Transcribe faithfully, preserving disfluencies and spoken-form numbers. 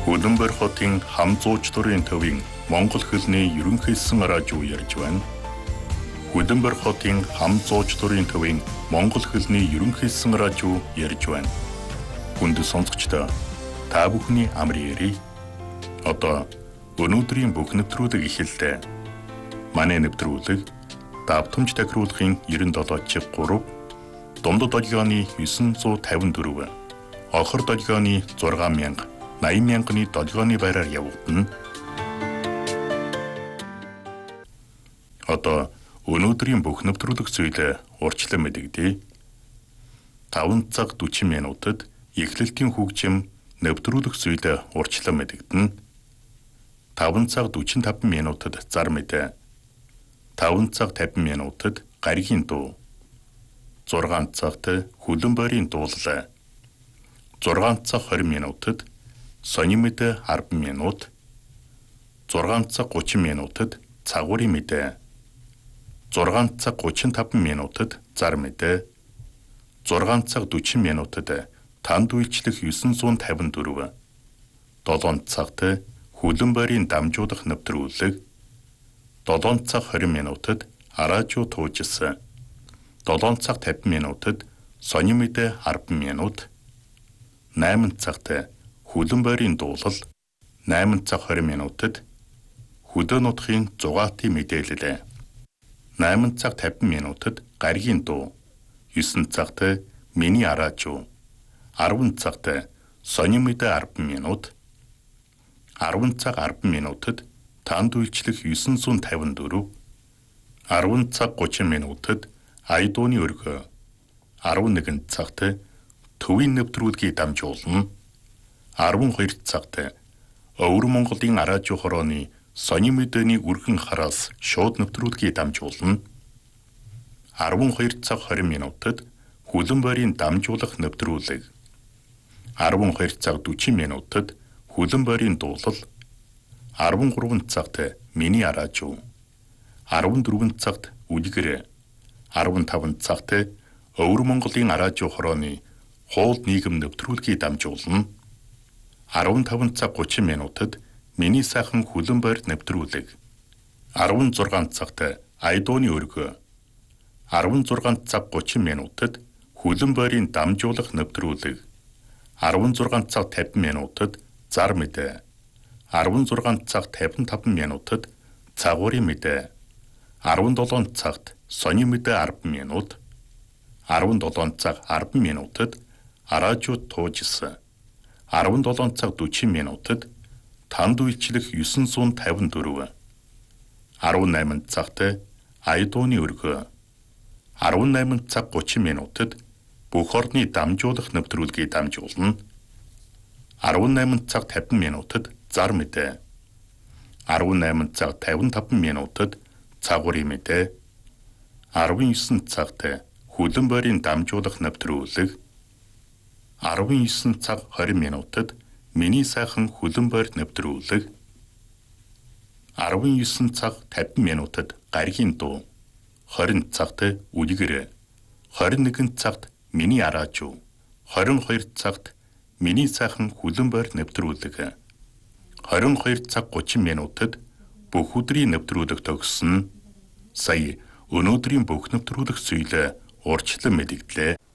Хүлэмбэр хотын хам зуучлалын төвийн монгол хэлний ерөнхийсэн радио ярьж байна. Хүлэмбэр хотын хам зуучлалын төвийн монгол хэлний ерөнхийсэн радио ярьж байна. Хүнд сонсогчдоо та бүхний амрын ярий. Одоо өнөөдрийн бүх нэвтрүүлэг эхэллээ. Манай нэвтрүүлэг давтамж тахируулахын девяносто семь три, дундад долгионы девятьсот пятьдесят четыре, охор долгионы шесть мянга, восемьдесят мянганы долгионы байраар явагдана. Одоо өнөөдрийн бүх нэвтрүүлэг зүйлээ урьдчилан мэдэгдээ. таван цаг сорок минутад эхлэлтийн хөгжим нэвтрүүлэг зүйлээ урьдчилан мэдэгдэнэ. таван цаг сорок пять минутад зар мэдээ. таван цаг пятьдесят минутад гаригийн дуу. зургаан цагт хүлэмбэрийн дуулал. зургаан цаг двадцать минутад сони мэдээ десять минут. зургаан цаг тридцать минутад цагуурийн мэдээ. зургаан цаг тридцать пять минутад зар мэдээ. зургаан цаг сорок минутад танд үйлчлэх девятьсот пятьдесят четыре. долоон цагт хүлэмбэрийн дамжуулах нэвтрүүлэг. долоон цаг двадцать минутад радио туужсан. долоон цаг пятьдесят минутад сони мэдээ десять минут. восемь цагт хүлэмбэрийн дуулал. восемь цаг двадцать минутад хөдөө нутгийн зугаатын мэдээлэл. восемь цаг пятьдесят минутад гаригийн дуу. девять цагт миний радио. десять цагт сони мэдээ десять минут. десять цаг десять минутад танд үйлчлэх девятьсот пятьдесят четыре. десять цаг тридцать минутад айдууны өргөө. одиннадцать цагт төвийн нэвтрүүлгийг дамжуулна. двадцать два цагт Өвөр Монголын радио хорооны сони мэдээний үргэн хараас шууд нэвтрүүлгийг дамжуулна. двадцать два цаг двадцать минутад хүлэмбэрийн дамжуулах нэвтрүүлэг. двадцать два цаг сорок минутад хүлэмбэрийн дуулал. десять три цагт миний радио. десять четыре цагт үлгэр. десять пять цагт Өвөр Монголын радио хорооны хуул нийгэм нэвтрүүлгийг дамжуулна. десять пять цаг тридцать минутад миний сайхан хүлэмбэр нэвтрүүлэг. десять шесть цагт айдууны өргөө. десять шесть цаг тридцать минутад хүлэмбэрийн дамжуулах нэвтрүүлэг. десять шесть цаг пятьдесят минутад зар мэдээ. десять шесть цаг пятьдесят пять минутад цагуурийн мэдээ. десять цагт сони мэдээ десять минут. десять цаг десять минутад радио туужсан. десять цаг сорок минутад танд үйлчлэх девятьсот пятьдесят четыре. десять цагт айдууны өргөө. десять цаг тридцать минутад бүх орны дамжуулах нэвтрүүлгийг дамжуулна. десять цаг пятьдесят минутад зар мэдээ. десять цаг пятьдесят пять минутад цагуурийн мэдээ. девять цагт хүлэмбэрийн дамжуулах нэвтрүүлэг. девять цаг двадцать минутад миний сайхан хүлэмбэр нэвтрүүлэг. девять цаг пятьдесят минутад гаригийн дуу. двадцать цагт үлгэр. двадцать один цагт миний радио. двадцать два цагт миний сайхан хүлэмбэр нэвтрүүлэг. двадцать два цаг тридцать минутад бүх өдрийн нэвтрүүлэг төгссөн. Сая өнөөдрийн бүх нэвтрүүлэг зүйлээ урьдчилан мэдэгдлээ.